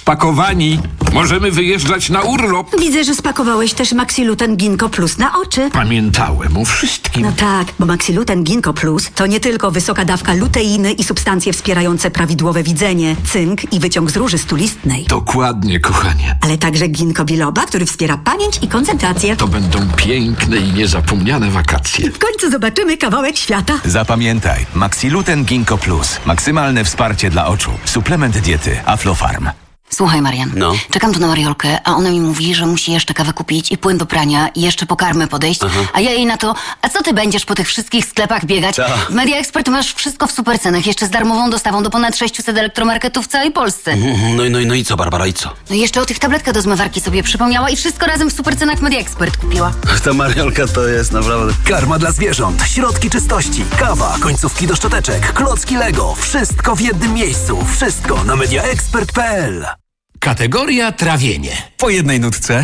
Spakowani. Możemy wyjeżdżać na urlop. Widzę, że spakowałeś też Maxiluten Ginkgo Plus na oczy. Pamiętałem o wszystkim. No tak, bo Maxiluten Ginkgo Plus to nie tylko wysoka dawka luteiny i substancje wspierające prawidłowe widzenie, cynk i wyciąg z róży stulistnej. Dokładnie, kochanie. Ale także ginkgo biloba, który wspiera pamięć i koncentrację. To będą piękne i niezapomniane wakacje. W końcu zobaczymy kawałek świata. Zapamiętaj, Maxiluten Ginkgo Plus. Maksymalne wsparcie dla oczu. Suplement diety Aflofarm. Słuchaj, Marian, czekam tu na Mariolkę, a ona mi mówi, że musi jeszcze kawę kupić i płyn do prania i jeszcze po karmę podejść, a ja jej na to, a co ty będziesz po tych wszystkich sklepach biegać? W Media Expert masz wszystko w supercenach, jeszcze z darmową dostawą do ponad 600 elektromarketów w całej Polsce. No i co, Barbara, i co? No i jeszcze o tych tabletkach do zmywarki sobie przypomniała i wszystko razem w supercenach w Media Expert kupiła. Ta Mariolka to jest naprawdę... Karma dla zwierząt, środki czystości, kawa, końcówki do szczoteczek, klocki Lego. Wszystko w jednym miejscu. Wszystko na mediaexpert.pl. Kategoria trawienie. Po jednej nutce.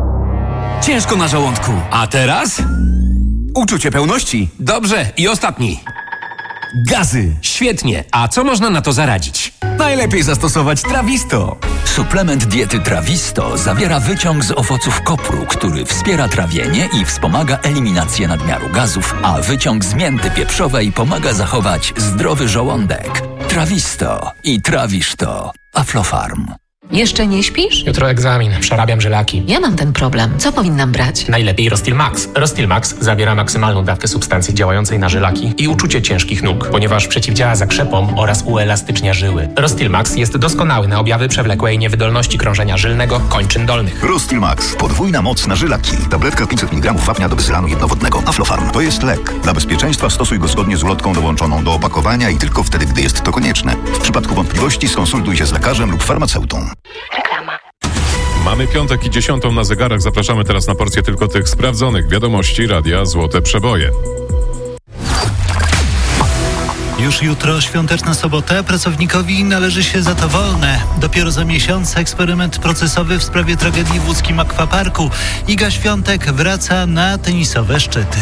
Ciężko na żołądku. A teraz? Uczucie pełności. Dobrze, i ostatni. Gazy. Świetnie. A co można na to zaradzić? Najlepiej zastosować Trawisto. Suplement diety Trawisto zawiera wyciąg z owoców kopru, który wspiera trawienie i wspomaga eliminację nadmiaru gazów, a wyciąg z mięty pieprzowej pomaga zachować zdrowy żołądek. Trawisto i trawisz to. Aflofarm. Jeszcze nie śpisz? Jutro egzamin, przerabiam żylaki. Ja mam ten problem. Co powinnam brać? Najlepiej Rostil Max. Rostil Max zawiera maksymalną dawkę substancji działającej na żylaki i uczucie ciężkich nóg, ponieważ przeciwdziała zakrzepom oraz uelastycznia żyły. Rostil Max jest doskonały na objawy przewlekłej niewydolności krążenia żylnego kończyn dolnych. Rostil Max. Podwójna moc na żylaki. Tabletka 500 mg wapnia do bezylanu jednowodnego. Aflofarm. To jest lek. Dla bezpieczeństwa stosuj go zgodnie z ulotką dołączoną do opakowania i tylko wtedy, gdy jest to konieczne. W przypadku wątpliwości skonsultuj się z lekarzem lub farmaceutą. Reklama. Mamy piątek i 10 na zegarach. Zapraszamy teraz na porcję tylko tych sprawdzonych wiadomości Radia Złote Przeboje. Już jutro, świąteczna sobota, pracownikowi należy się za to wolne. Dopiero za miesiąc eksperyment procesowy w sprawie tragedii w łódzkim akwaparku. Iga Świątek wraca na tenisowe szczyty.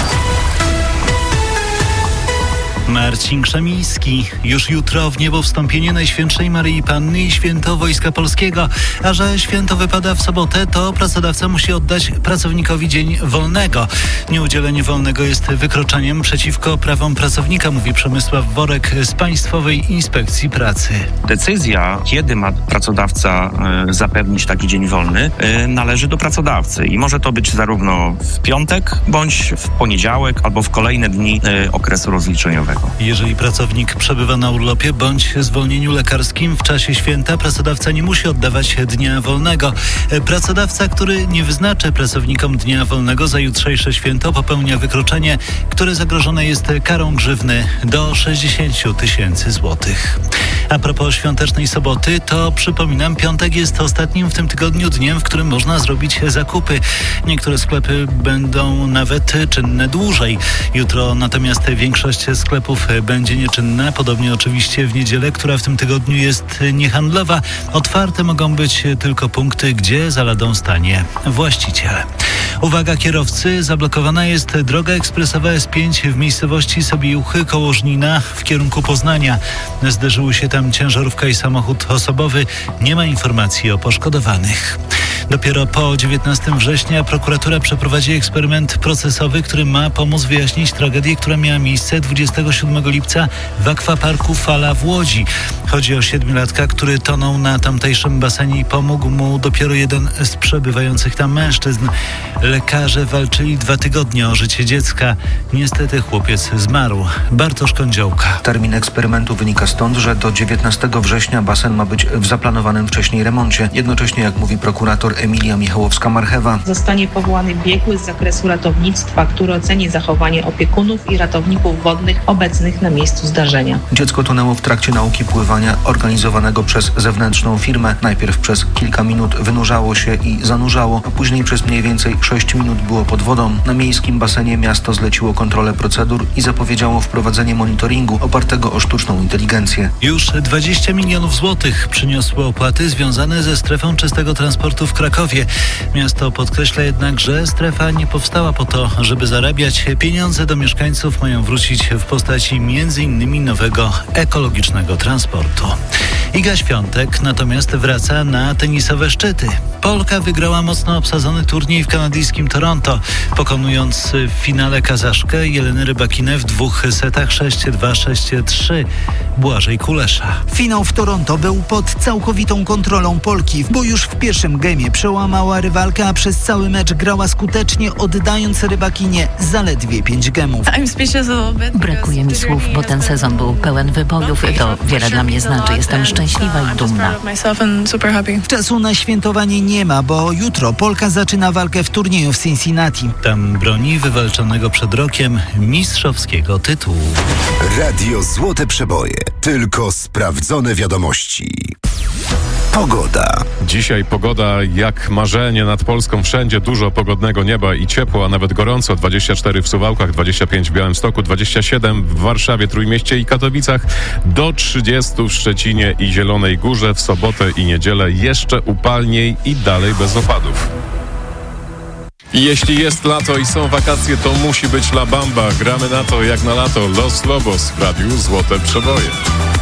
Marcin Krzemiński. Już jutro w niebo wstąpienie Najświętszej Maryi Panny i święto Wojska Polskiego. A że święto wypada w sobotę, to pracodawca musi oddać pracownikowi dzień wolnego. Nieudzielenie wolnego jest wykroczeniem przeciwko prawom pracownika, mówi Przemysław Worek z Państwowej Inspekcji Pracy. Decyzja, kiedy ma pracodawca zapewnić taki dzień wolny, należy do pracodawcy i może to być zarówno w piątek, bądź w poniedziałek, albo w kolejne dni okresu rozliczeniowego. Jeżeli pracownik przebywa na urlopie bądź zwolnieniu lekarskim w czasie święta, pracodawca nie musi oddawać dnia wolnego. Pracodawca, który nie wyznaczy pracownikom dnia wolnego za jutrzejsze święto, popełnia wykroczenie, które zagrożone jest karą grzywny do 60 000 złotych. A propos świątecznej soboty, to przypominam, piątek jest ostatnim w tym tygodniu dniem, w którym można zrobić zakupy. Niektóre sklepy będą nawet czynne dłużej. Jutro natomiast większość sklepów będzie nieczynna, podobnie oczywiście w niedzielę, która w tym tygodniu jest niehandlowa. Otwarte mogą być tylko punkty, gdzie za ladą stanie właściciel. Uwaga kierowcy, zablokowana jest droga ekspresowa S5 w miejscowości Sobiejuchy koło Żnina w kierunku Poznania. Zderzyły się tam ciężarówka i samochód osobowy. Nie ma informacji o poszkodowanych. Dopiero po 19 września prokuratura przeprowadzi eksperyment procesowy, który ma pomóc wyjaśnić tragedię, która miała miejsce 27 lipca w akwaparku Fala w Łodzi. Chodzi o 7-latka, który tonął na tamtejszym basenie i pomógł mu dopiero jeden z przebywających tam mężczyzn. Lekarze walczyli 2 tygodnie o życie dziecka. Niestety chłopiec zmarł. Bartosz Kądziołka. Termin eksperymentu wynika stąd, że do 19 września basen ma być w zaplanowanym wcześniej remoncie. Jednocześnie, jak mówi prokurator Emilia Michałowska-Marchewa, zostanie powołany biegły z zakresu ratownictwa, który oceni zachowanie opiekunów i ratowników wodnych obecnych na miejscu zdarzenia. Dziecko tonęło w trakcie nauki pływania organizowanego przez zewnętrzną firmę. Najpierw przez kilka minut wynurzało się i zanurzało, a później przez mniej więcej 6 minut było pod wodą. Na miejskim basenie miasto zleciło kontrolę procedur i zapowiedziało wprowadzenie monitoringu opartego o sztuczną inteligencję. Już 20 milionów złotych przyniosły opłaty związane ze strefą czystego transportu w Krakowie. Miasto podkreśla jednak, że strefa nie powstała po to, żeby zarabiać. Pieniądze do mieszkańców mają wrócić w postaci m.in. nowego ekologicznego transportu. Iga Świątek natomiast wraca na tenisowe szczyty. Polka wygrała mocno obsadzony turniej w kanadyjskim Toronto, pokonując w finale Kazaszkę Jelenę Rybakinę w 2 setach 6-2, 6-3 Błażej Kulesza. Finał w Toronto był pod całkowitą kontrolą Polki, bo już w pierwszym gemie przełamała rywalkę, a przez cały mecz grała skutecznie, oddając Rybakinie zaledwie 5 gemów. Brakuje mi słów, bo ten sezon był pełen wybojów. To wiele dla mnie znaczy. Jestem szczęśliwa i dumna. Czasu na świętowanie nie ma, bo jutro Polka zaczyna walkę w turnieju w Cincinnati. Tam broni wywalczonego przed rokiem mistrzowskiego tytułu. Radio Złote Przeboje. Tylko sprawdzone wiadomości. Pogoda. Dzisiaj pogoda jak marzenie nad Polską. Wszędzie dużo pogodnego nieba i ciepło, a nawet gorąco. 24 w Suwałkach, 25 w Białymstoku, 27 w Warszawie, Trójmieście i Katowicach, do 30 w Szczecinie i Zielonej Górze. W sobotę i niedzielę jeszcze upalniej i dalej bez opadów. I jeśli jest lato i są wakacje, to musi być La Bamba. Gramy na to jak na lato. Los Lobos w Radiu Złote Przeboje.